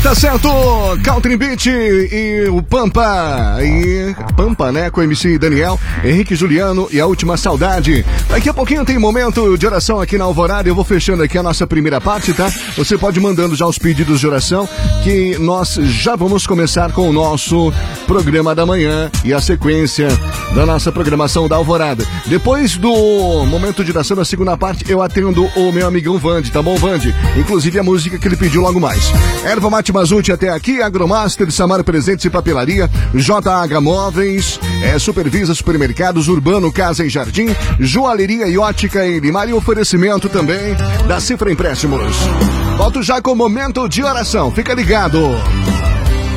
Tá certo, Country Beat e o Pampa, né, com o MC Daniel, Henrique Juliano e A Última Saudade. Daqui a pouquinho tem momento de oração aqui na Alvorada, eu vou fechando aqui a nossa primeira parte, tá? Você pode ir mandando já os pedidos de oração, que nós já vamos começar com o nosso programa da manhã e a sequência da nossa programação da Alvorada. Depois do momento de oração da segunda parte, eu atendo o meu amigão Vande, tá bom, Vande? Inclusive a música que ele pediu logo mais. Erva Mate Mazute até aqui, Agromaster, Samara Presentes e Papelaria, JH Móveis, Supervisa Supermercados, Urbano Casa e Jardim, Joalheria e Ótica em Limar e oferecimento também da Cifra Empréstimos. Volto já com o momento de oração, fica ligado.